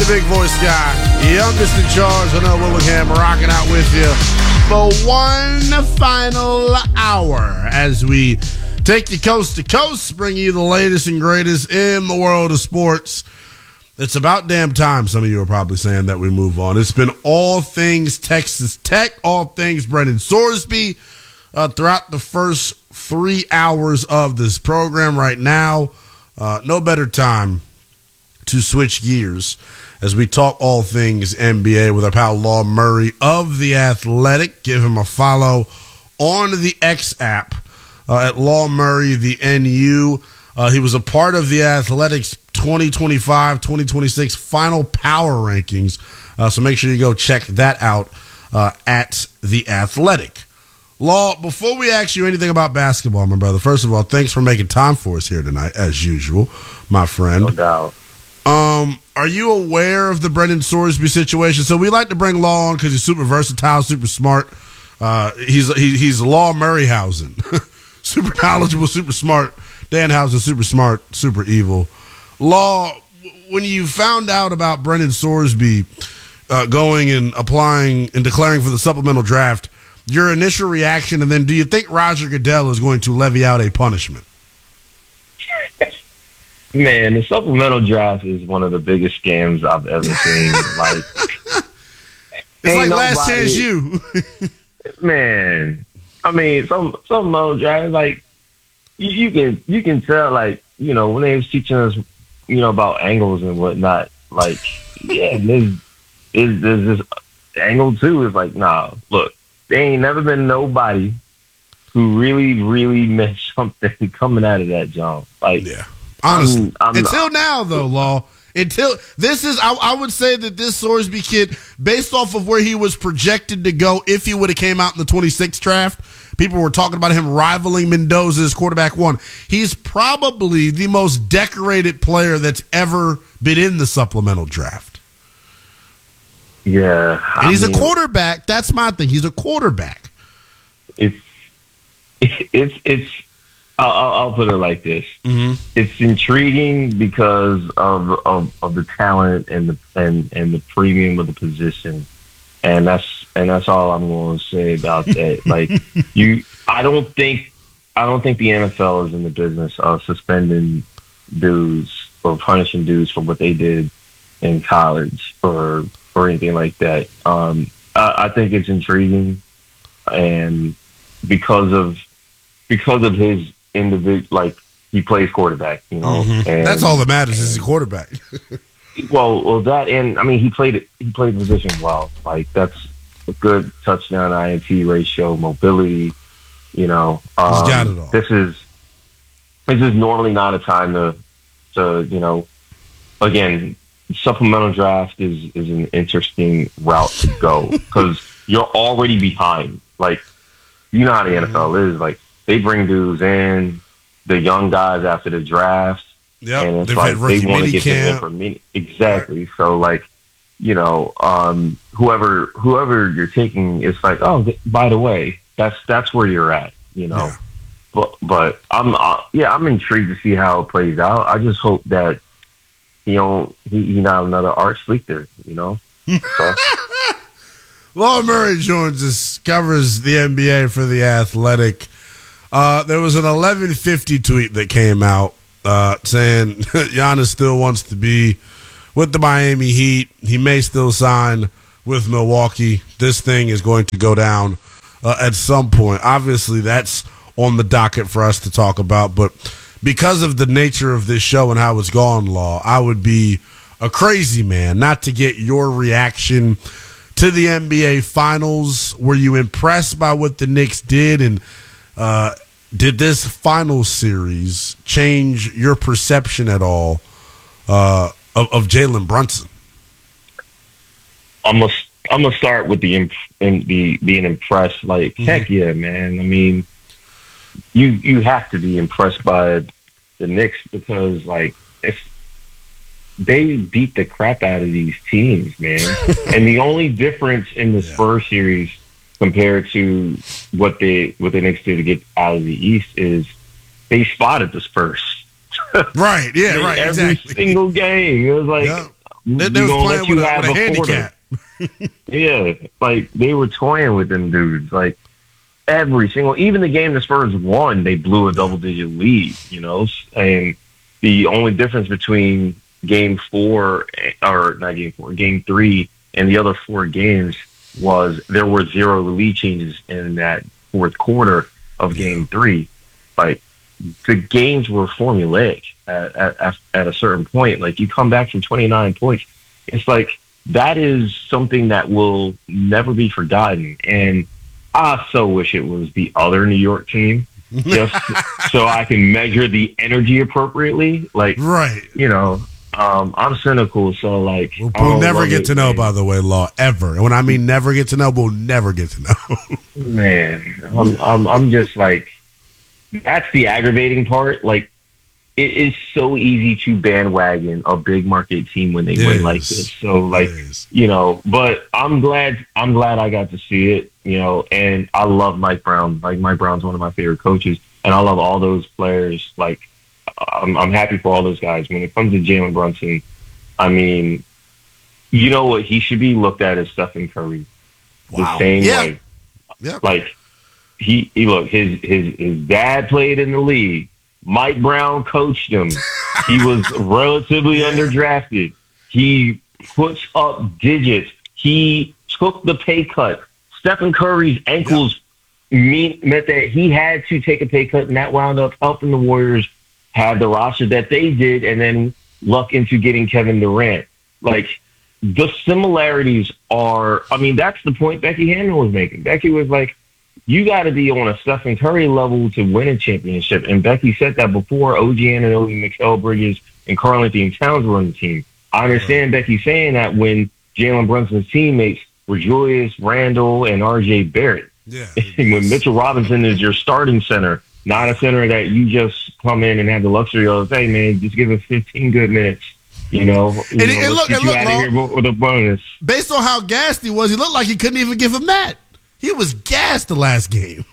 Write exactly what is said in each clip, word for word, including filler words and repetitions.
the big voice guy, youngest in charge, Linnell Willingham, rocking out with you for one final hour as we take you coast to coast, bring you the latest and greatest in the world of sports. It's about damn time, some of you are probably saying, that we move on. It's been all things Texas Tech, all things Brendan Sorsby uh, throughout the first three hours of this program right now. Uh, no better time to switch gears as we talk all things N B A with our pal Law Murray of The Athletic. Give him a follow on the X app uh, at Law Murray, the N U. Uh, he was a part of The Athletic's twenty twenty-five twenty twenty-six final power rankings. Uh, so make sure you go check that out uh, at The Athletic. Law, before we ask you anything about basketball, my brother, first of all, thanks for making time for us here tonight, as usual, my friend. No doubt. Um, are you aware of the Brendan Sorsby situation? So we like to bring Law on because he's super versatile, super smart. Uh, he's he, he's Law Murrayhausen. Super knowledgeable, super smart. Danhausen, super smart, super evil. Law, when you found out about Brendan Sorsby uh, going and applying and declaring for the supplemental draft, your initial reaction, and then do you think Roger Goodell is going to levy out a punishment? Man, the supplemental draft is one of the biggest scams I've ever seen. Like, it's like Last Chance U. Man, I mean, some supplemental draft, like you, you can you can tell, like, you know, when they was teaching us, you know, about angles and whatnot. Like, yeah, there's is there's this angle too. Is like, nah, look. There ain't never been nobody who really, really meant something coming out of that jump. Like, yeah, honestly, I'm, I'm, until now, though, Law. Until this is, I, I would say that this Sorsby kid, based off of where he was projected to go, if he would have came out in the twenty-sixth draft, people were talking about him rivaling Mendoza as quarterback one. He's probably the most decorated player that's ever been in the supplemental draft. Yeah, and he's mean, a quarterback. That's my thing. He's a quarterback. It's it's it's. I'll, I'll put it like this: mm-hmm. It's intriguing because of, of of the talent and the and, and the premium of the position, and that's and that's all I'm going to say about that. Like you, I don't think I don't think the N F L is in the business of suspending dudes or punishing dudes for what they did in college or. or anything like that. Um, I, I think it's intriguing, and because of because of his individual, like he plays quarterback, you know. Mm-hmm. And, that's all that matters and, is he's a quarterback. well, well, that and I mean he played it. He played the position well. Like that's a good touchdown I N T ratio, mobility. You know, um, he's got it all. This is this is normally not a time to to you know again. Supplemental draft is, is an interesting route to go because you're already behind. Like, you know how the N F L is. Like, they bring dudes in, the young guys after the draft, yep, and it's like they want to get them in for mini. Exactly. Right. So, like, you know, um, whoever whoever you're taking, it's like, oh, by the way, that's that's where you're at. You know, yeah. but but I'm uh, yeah, I'm intrigued to see how it plays out. I just hope that. He don't. He, he not another Art Schlichter, you know. So. Law Murray joins us, covers the N B A for The Athletic. Uh, there was an eleven fifty tweet that came out uh, saying Giannis still wants to be with the Miami Heat. He may still sign with Milwaukee. This thing is going to go down uh, at some point. Obviously, that's on the docket for us to talk about, but. Because of the nature of this show and how it's gone, Law, I would be a crazy man not to get your reaction to the N B A Finals. Were you impressed by what the Knicks did? And uh, did this final series change your perception at all uh, of, of Jalen Brunson? I'm gonna I'm gonna start with the, imp- the being impressed. Like, mm-hmm. Heck yeah, man. I mean, you you have to be impressed by the Knicks because, like, if they beat the crap out of these teams, man. And the only difference in the yeah. Spurs series compared to what they what the Knicks did to get out of the East is they spotted the Spurs. Right, yeah, right, every exactly. single game. It was like, yeah. They, they was playing with a, with a handicap. Yeah, like they were toying with them dudes. Like every single, even the game the Spurs won, they blew a double digit lead. You know, and the only difference between game four or not game four, game three, and the other four games was there were zero lead changes in that fourth quarter of game three. Like the games were formulaic at, at, at a certain point. Like you come back from twenty-nine points, it's like that is something that will never be forgotten. And I so wish it was the other New York team, just so I can measure the energy appropriately. Like, right, you know. Um, I'm cynical, so like we'll, we'll never get it, to know. Man. By the way, Law, ever. And when I mean never get to know, we'll never get to know. Man, I'm, I'm, I'm just like, that's the aggravating part. Like, it is so easy to bandwagon a big market team when they it win is. like this. So like, you know, but I'm glad, I'm glad I got to see it. You know, and I love Mike Brown. Like Mike Brown's one of my favorite coaches, and I love all those players. Like. I'm, I'm happy for all those guys. When it comes to Jalen Brunson, I mean, you know what? He should be looked at as Stephen Curry. Wow. The same yeah. way. Yeah. Like, he, he, look, his, his, his dad played in the league. Mike Brown coached him. He was relatively underdrafted. He puts up digits. He took the pay cut. Stephen Curry's ankles yeah. mean, meant that he had to take a pay cut, and that wound up helping the Warriors have the roster that they did, and then luck into getting Kevin Durant. Like, the similarities are, I mean, that's the point Becky Hammond was making. Becky was like, you got to be on a Stephen Curry level to win a championship. And Becky said that before O G Anunoby, Mikal Bridges, and Karl-Anthony Towns were on the team. I understand right. Becky saying that when Jalen Brunson's teammates were Julius Randle and R J Barrett. Yeah. When Mitchell Robinson is your starting center, not a center that you just come in and have the luxury of, hey, man, just give us fifteen good minutes, you know. You and, know and look, get and you look, out of here with a bonus. Based on how gassed he was, he looked like he couldn't even give him that. He was gassed the last game.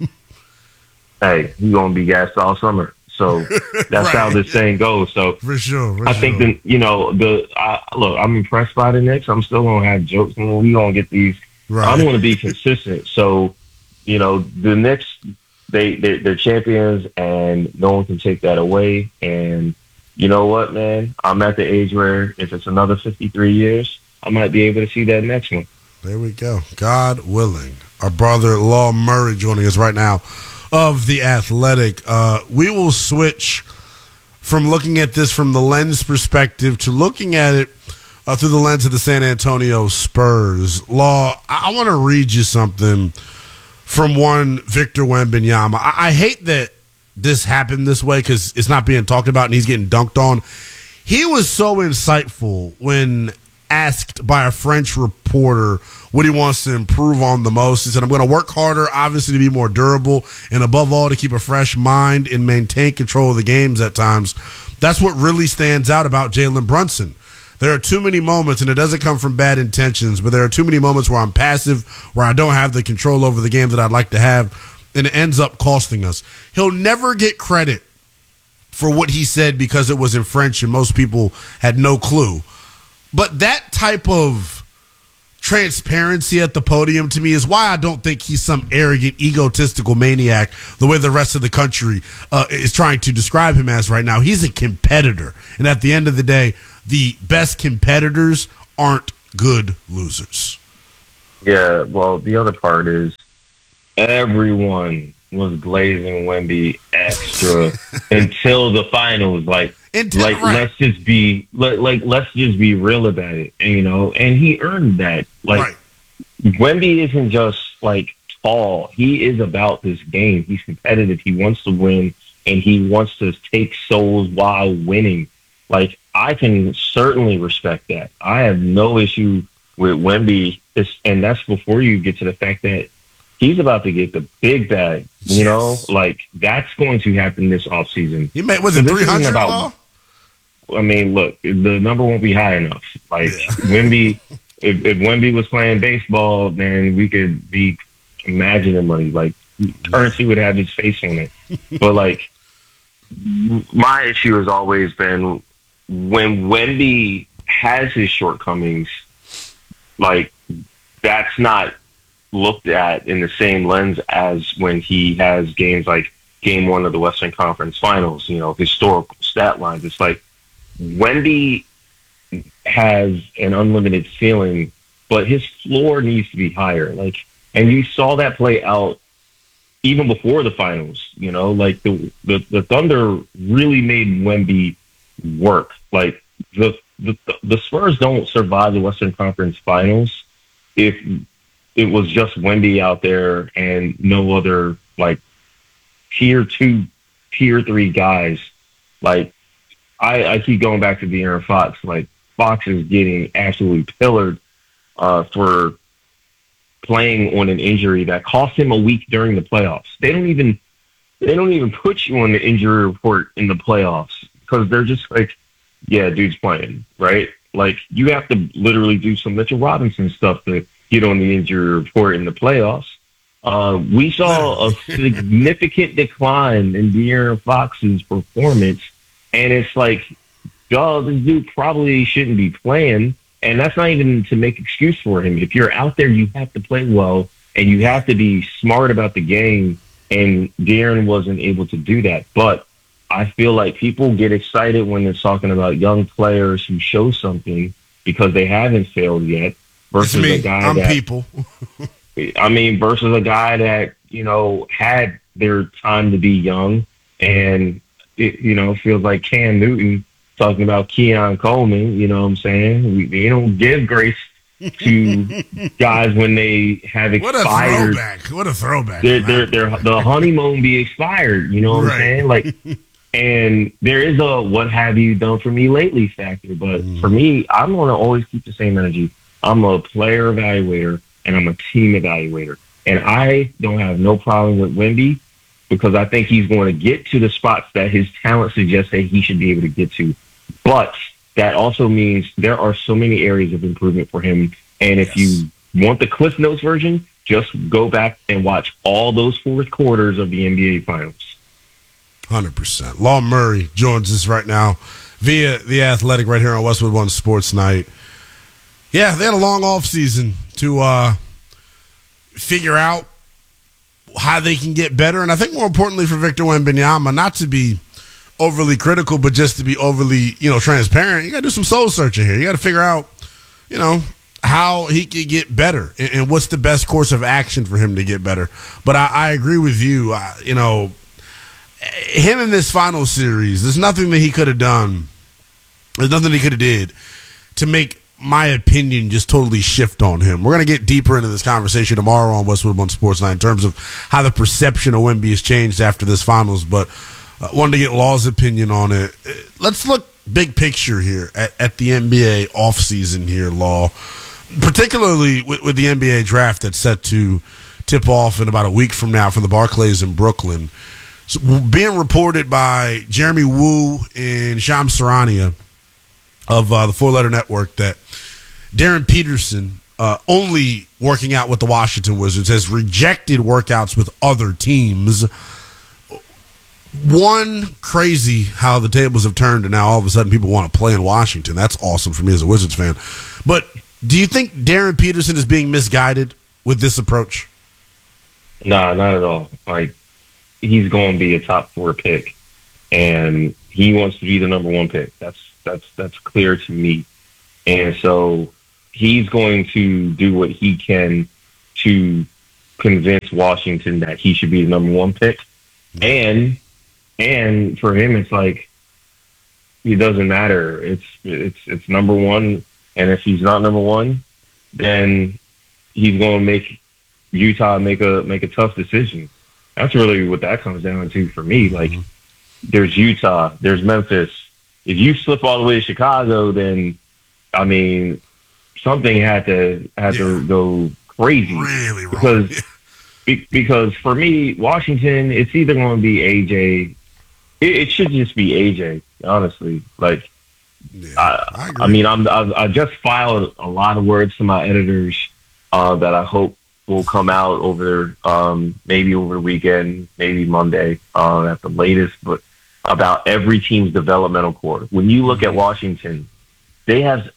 Hey, he's going to be gassed all summer. So that's right. how this thing goes. So for sure, for I sure. think that, you know, the I, look, I'm impressed by the Knicks. I'm still going to have jokes, and we going to get these. Right. I'm going to be consistent. So, you know, the Knicks, They, they're, they're champions, and no one can take that away. And you know what, man? I'm at the age where if it's another fifty-three years, I might be able to see that next one. There we go. God willing. Our brother, Law Murray, joining us right now of The Athletic. Uh, we will switch from looking at this from the lens perspective to looking at it uh, through the lens of the San Antonio Spurs. Law, I, I want to read you something from one Victor Wembanyama. I, I hate that this happened this way because it's not being talked about and he's getting dunked on. He was so insightful when asked by a French reporter what he wants to improve on the most. He said, I'm going to work harder, obviously, to be more durable, and above all, to keep a fresh mind and maintain control of the games at times. That's what really stands out about Jalen Brunson. There are too many moments, and it doesn't come from bad intentions, but there are too many moments where I'm passive, where I don't have the control over the game that I'd like to have, and it ends up costing us. He'll never get credit for what he said because it was in French and most people had no clue. But that type of transparency at the podium to me is why I don't think he's some arrogant, egotistical maniac the way the rest of the country uh, is trying to describe him as right now. He's a competitor. And at the end of the day, the best competitors aren't good losers. Yeah, well, the other part is everyone was blazing Wemby extra until the finals. Like, Until, like right. let's just be like, like let's just be real about it, you know. And he earned that. Like, right. Wemby isn't just like tall; he is about this game. He's competitive. He wants to win, and he wants to take souls while winning. Like, I can certainly respect that. I have no issue with Wemby, and that's before you get to the fact that he's about to get the big bag. You yes. know, like that's going to happen this offseason. He made was it three hundred about. I mean, look, the number won't be high enough. Like, yeah. Wemby, if, if Wemby was playing baseball, then we could be imagining money. Like, currency would have his face on it. But, like, my issue has always been when Wemby has his shortcomings, like that's not looked at in the same lens as when he has games like game one of the Western Conference Finals, you know, historical stat lines. It's like Wemby has an unlimited ceiling, but his floor needs to be higher. Like, and you saw that play out even before the finals, you know, like the, the, the Thunder really made Wemby work. Like the, the, the Spurs don't survive the Western Conference Finals if it was just Wemby out there and no other like tier two, tier three guys. Like I, I keep going back to De'Aaron Fox. Like Fox is getting absolutely pillared uh, for playing on an injury that cost him a week during the playoffs. They don't even they don't even put you on the injury report in the playoffs because they're just like, yeah, dude's playing, right? Like you have to literally do some Mitchell Robinson stuff to get on the injury report in the playoffs. Uh, we saw a significant decline in De'Aaron Fox's performance, and it's like, duh, this dude probably shouldn't be playing. And that's not even to make excuse for him. If you're out there, you have to play well, and you have to be smart about the game, and De'Aaron wasn't able to do that. But I feel like people get excited when they're talking about young players who show something because they haven't failed yet versus a guy I'm that... people. I mean, versus a guy that, you know, had their time to be young and, it, you know, feels like Cam Newton talking about Keon Coleman, you know what I'm saying? We, they don't give grace to guys when they have expired. What a throwback. What a throwback. They're, they're, they're, the honeymoon be expired, you know what right. I'm saying? Like, and there is a what have you done for me lately factor. But mm. for me, I'm going to always keep the same energy. I'm a player evaluator. And I'm a team evaluator. And I don't have no problem with Wemby because I think he's going to get to the spots that his talent suggests that he should be able to get to. But that also means there are so many areas of improvement for him. And if yes. you want the Cliff Notes version, just go back and watch all those fourth quarters of the N B A Finals. one hundred percent. Law Murray joins us right now via The Athletic right here on Westwood One Sports Night. Yeah, they had a long offseason to uh, figure out how they can get better. And I think more importantly for Victor Wembanyama, not to be overly critical, but just to be overly, you know, transparent, you got to do some soul searching here. You got to figure out, you know, how he can get better and, and what's the best course of action for him to get better. But I, I agree with you. Uh, you know, him in this final series, there's nothing that he could have done. There's nothing he could have did to make my opinion just totally shift on him. We're going to get deeper into this conversation tomorrow on Westwood One Sports Night in terms of how the perception of Wemby has changed after this finals, but uh, wanted to get Law's opinion on it. Let's look big picture here at, at the N B A offseason here, Law, particularly with, with the N B A draft that's set to tip off in about a week from now from the Barclays in Brooklyn. So, being reported by Jeremy Woo and Shams Charania of uh, the Four Letter Network that Darren Peterson, uh, only working out with the Washington Wizards, has rejected workouts with other teams. One, crazy how the tables have turned and now all of a sudden people want to play in Washington. That's awesome for me as a Wizards fan. But do you think Darren Peterson is being misguided with this approach? Nah, not at all. Like, he's going to be a top four pick, and he wants to be the number one pick. That's that's that's clear to me. And so he's going to do what he can to convince Washington that he should be the number one pick. And and for him, it's like, it doesn't matter. It's it's it's number one, and if he's not number one, then he's going to make Utah make a make a tough decision. That's really what that comes down to for me. Like, mm-hmm. there's Utah, there's Memphis. If you slip all the way to Chicago, then I mean, something had to had yeah. to go crazy. Really wrong. Because be, because for me, Washington, it's either going to be A J. It, it should just be A J. Honestly, like, yeah, I, I, I mean, I'm I've, I just filed a lot of words to my editors uh, that I hope will come out over um, maybe over the weekend, maybe Monday uh, at the latest, but about every team's developmental core. When you look at Washington, they have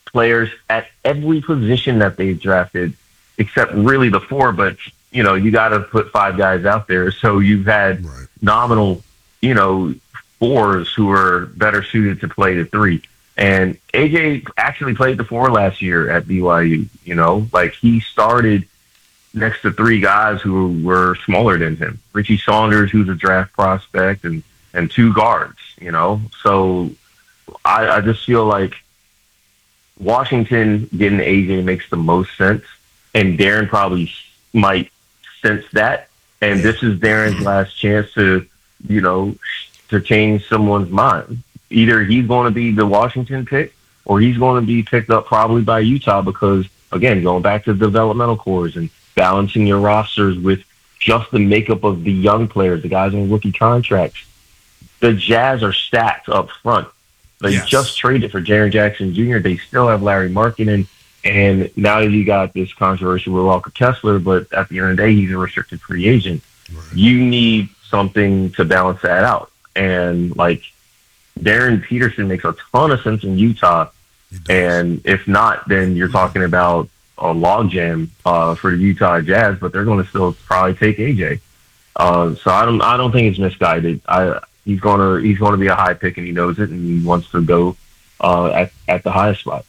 players at every position that they've drafted, except really the four. But you know, you got to put five guys out there, so you've had Right. nominal, you know, fours who are better suited to play the three. And A J actually played the four last year at B Y U. You know, like he started next to three guys who were smaller than him. Richie Saunders, who's a draft prospect, and and two guards. You know, so I, I just feel like Washington getting A J makes the most sense, and Darren probably might sense that. And this is Darren's last chance to, you know, to change someone's mind. Either he's going to be the Washington pick, or he's going to be picked up probably by Utah because, again, going back to developmental cores and balancing your rosters with just the makeup of the young players, the guys on rookie contracts. The Jazz are stacked up front. They Yes. just traded for Jaren Jackson Junior They still have Larry Markkinen. And now you got this controversy with Walker Kessler, but at the end of the day, he's a restricted free agent. Right. You need something to balance that out. And, like, Darren Peterson makes a ton of sense in Utah. And if not, then you're talking about a logjam uh, for the Utah Jazz, but they're going to still probably take A J. Uh, so I don't, I don't think it's misguided. I, he's going to, he's going to be a high pick, and he knows it, and he wants to go uh, at at the highest spot.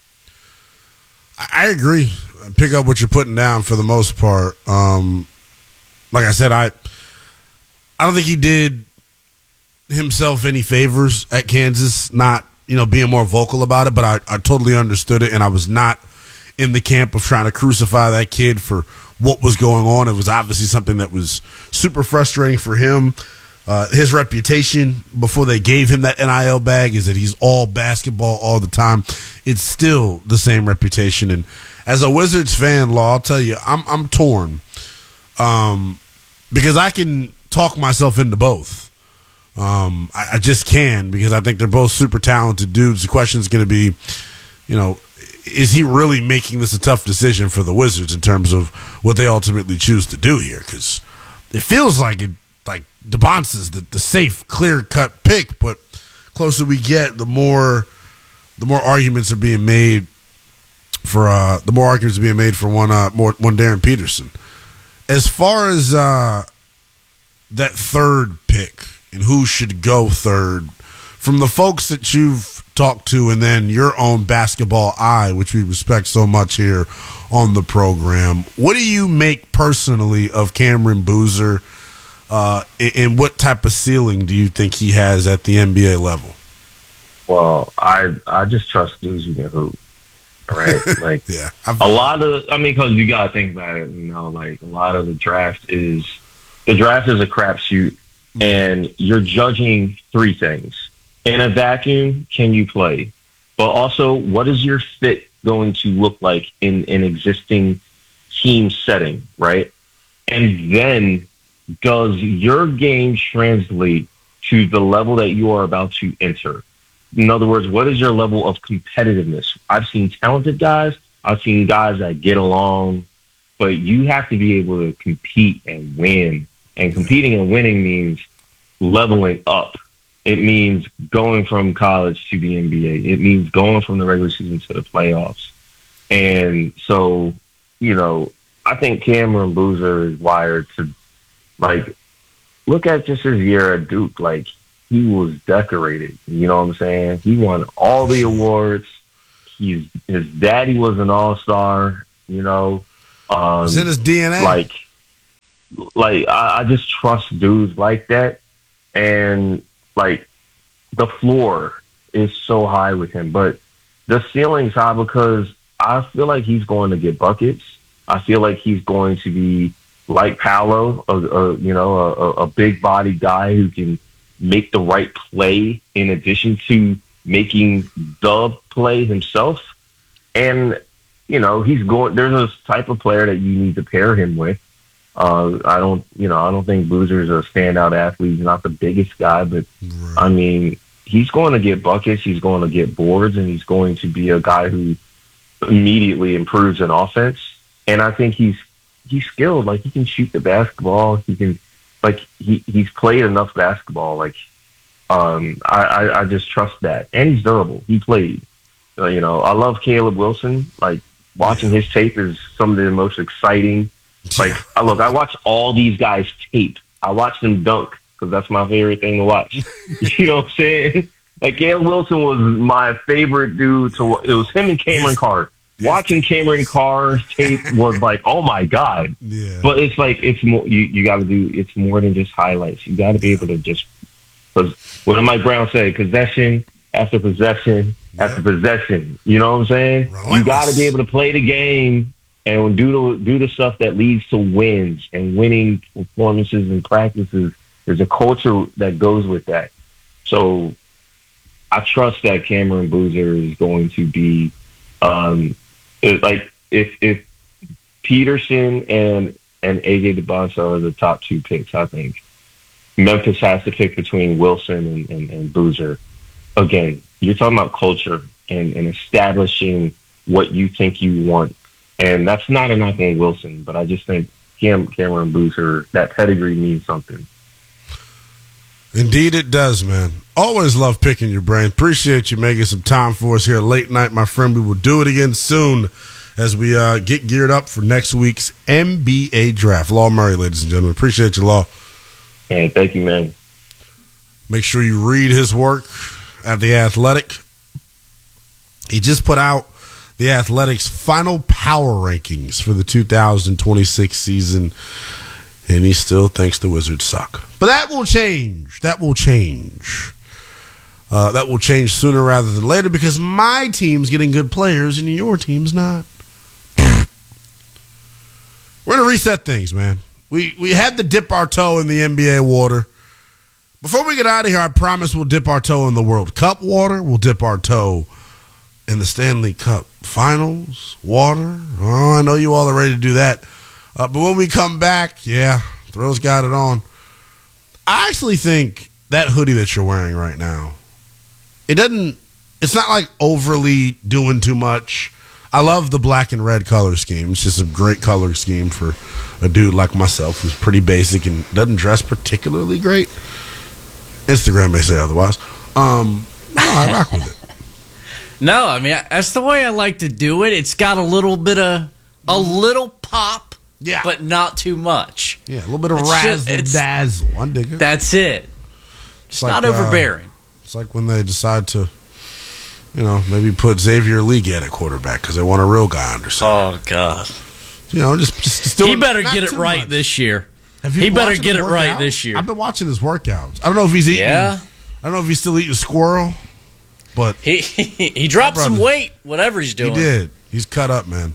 I agree. I pick up what you're putting down for the most part. Um, like I said, I, I don't think he did himself any favors at Kansas, not, you know, being more vocal about it, but I, I totally understood it, and I was not in the camp of trying to crucify that kid for what was going on. It was obviously something that was super frustrating for him. Uh, his reputation before they gave him that N I L bag is that he's all basketball all the time. It's still the same reputation. And as a Wizards fan, Law, I'll tell you, I'm I'm torn um, because I can talk myself into both. Um, I, I just can, because I think they're both super talented dudes. The question is going to be, you know, is he really making this a tough decision for the Wizards in terms of what they ultimately choose to do here? Because it feels like it, like DeBonce is the, the safe, clear-cut pick, but closer we get, the more the more arguments are being made for uh, the more arguments are being made for one uh, more one Darren Peterson. As far as uh, that third pick and who should go third, from the folks that you've talked to and then your own basketball eye, which we respect so much here on the program, what do you make personally of Cameron Boozer, uh, and what type of ceiling do you think he has at the N B A level? Well, I I just trust dudes who can hoop, right? Like, yeah, a lot of, I mean, because you got to think about it, you know, like a lot of the draft is, the draft is a crapshoot, and you're judging three things. In a vacuum, can you play? But also, what is your fit going to look like in an existing team setting, right? And then, does your game translate to the level that you are about to enter? In other words, what is your level of competitiveness? I've seen talented guys. I've seen guys that get along, but you have to be able to compete and win. And competing and winning means leveling up. It means going from college to the N B A. It means going from the regular season to the playoffs. And so, you know, I think Cameron Boozer is wired to, like, look at just his year at Duke. Like, he was decorated. You know what I'm saying? He won all the awards. He's, his daddy was an all-star, you know. Um, it's in his D N A. Like, like I, I just trust dudes like that. And, like, the floor is so high with him. But the ceiling's high because I feel like he's going to get buckets. I feel like he's going to be like Paolo, a, a, you know, a, a big-bodied guy who can make the right play in addition to making the play himself. And, you know, he's going, there's a type of player that you need to pair him with. Uh, I don't, you know, I don't think Boozer's a standout athlete. He's not the biggest guy, but Right. I mean, he's going to get buckets. He's going to get boards, and he's going to be a guy who immediately improves an offense. And I think he's he's skilled. Like, he can shoot the basketball. He can, like, he he's played enough basketball. Like, um, I, I I just trust that, and he's durable. He played. Uh, you know, I love Caleb Wilson. Like, watching his tape is some of the most exciting. Like, I look, I watch all these guys tape. I watch them dunk because that's my favorite thing to watch. You know what I'm saying? Like, Caleb Wilson was my favorite dude to. It was him and Cameron Carr. Watching Cameron Carr's tape was like, oh my god. Yeah. But it's like it's more. You you got to do. It's more than just highlights. You got to be able to just. Because what did Mike Brown say? Possession after possession yeah. after possession. You know what I'm saying? Relentless. You got to be able to play the game and do the do the stuff that leads to wins and winning performances and practices. There's a culture that goes with that. So I trust that Cameron Boozer is going to be. Um, It, like if if Peterson and and A J DeBonsa are the top two picks, I think Memphis has to pick between Wilson and, and, and Boozer. Again, you're talking about culture and, and establishing what you think you want, and that's not a knock on Wilson, but I just think Cam, Cameron Boozer, that pedigree means something. Indeed it does, man. Always love picking your brain. Appreciate you making some time for us here late night, my friend. We will do it again soon as we uh, get geared up for next week's N B A draft. Law Murray, ladies and gentlemen. Appreciate you, Law. Hey, thank you, man. Make sure you read his work at The Athletic. He just put out The Athletic's final power rankings for the two thousand twenty-six season, and he still thinks the Wizards suck. But that will change. That will change. Uh, that will change sooner rather than later because my team's getting good players and your team's not. We're going to reset things, man. We we had to dip our toe in the N B A water. Before we get out of here, I promise we'll dip our toe in the World Cup water. We'll dip our toe in the Stanley Cup Finals water. Oh, I know you all are ready to do that. Uh, but when we come back, yeah, Thrill's got it on. I actually think that hoodie that you're wearing right now, it doesn't, it's not like overly doing too much. I love the black and red color scheme. It's just a great color scheme for a dude like myself who's pretty basic and doesn't dress particularly great. Instagram may say otherwise. Um, no, I rock with it. No, I mean, that's the way I like to do it. It's got a little bit of, a little pop, yeah, but not too much. Yeah, a little bit of It's razzle just- dazzle. I dig it. That's it. It's like, not uh, overbearing. It's like when they decide to, you know, maybe put Xavier Leggett at quarterback because they want a real guy under center. Oh, God. You know, just, just still. He better not get it too right much. this year. Have you He been better watching get his it right workout? this year. I've been watching his workouts. I don't know if he's eating. Yeah. I don't know if he's still eating squirrel, but He he, he dropped some brother. weight, whatever he's doing. he did. He's cut up, man.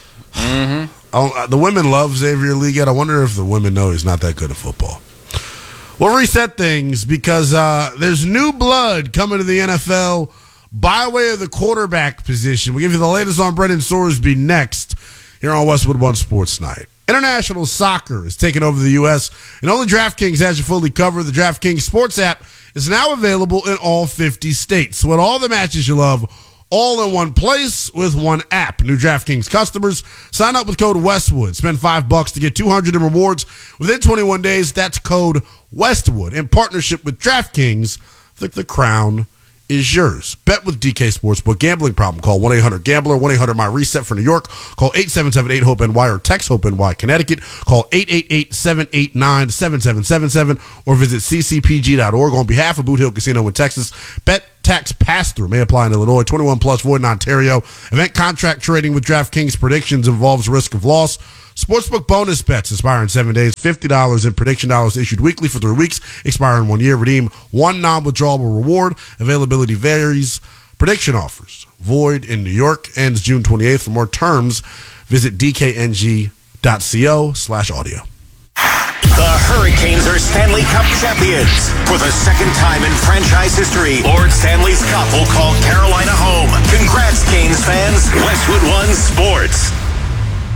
Mm-hmm. Oh, the women love Xavier Leggett. I wonder if the women know he's not that good at football. We'll reset things because uh, there's new blood coming to the N F L by way of the quarterback position. We'll give you the latest on Brendan Sorsby next here on Westwood One Sports Night. International soccer is taking over the U S, and only DraftKings has you fully covered. The DraftKings Sports app is now available in all fifty states. So with all the matches you love, all in one place with one app. New DraftKings customers, sign up with code Westwood. Spend five bucks to get two hundred in rewards within twenty-one days. That's code Westwood. In partnership with DraftKings, the, the crown is yours. Bet with D K Sportsbook. Gambling problem? Call one eight hundred gambler, one eight hundred my reset for New York. Call eight seven seven eight hope N Y or text HOPE-NY Connecticut. Call eight eight eight seven eight nine seven seven seven seven or visit c c p g dot org. On behalf of Boot Hill Casino in Texas, bet tax pass-through may apply in Illinois. twenty-one plus void in Ontario. Event contract trading with DraftKings predictions involves risk of loss. Sportsbook bonus bets expire in seven days. fifty dollars in prediction dollars issued weekly for three weeks. Expire in one year. Redeem one non-withdrawable reward. Availability varies. Prediction offers void in New York. Ends June twenty-eighth. For more terms, visit d k n g dot co slash audio. The Hurricanes are Stanley Cup champions. For the second time in franchise history, Lord Stanley's Cup will call Carolina home. Congrats, Canes fans. Westwood One Sports.